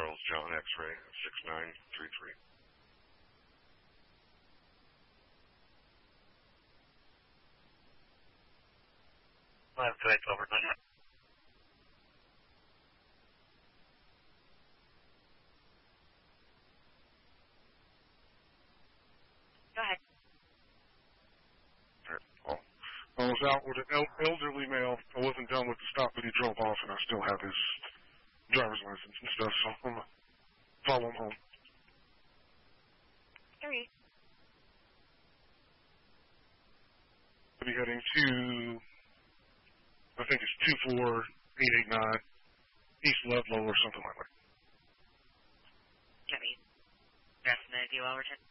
Charles John X-ray 6933. Five to 8 over 9. Go ahead. I was out with an elderly male. I wasn't done with the stop, but he drove off, and I still have his driver's license and stuff, so I'm going to follow him home. 3. I'll be heading to, I think it's 24889 East Ludlow or something like that. Copy. Destination Overton.